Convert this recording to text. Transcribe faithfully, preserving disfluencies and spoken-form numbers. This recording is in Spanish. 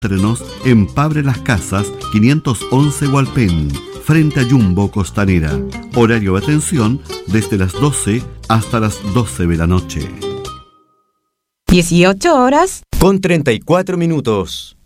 Encuéntrenos en Pabre Las Casas, quinientos once Hualpén, frente a Jumbo Costanera. Horario de atención desde las doce hasta las doce de la noche. dieciocho horas con treinta y cuatro minutos.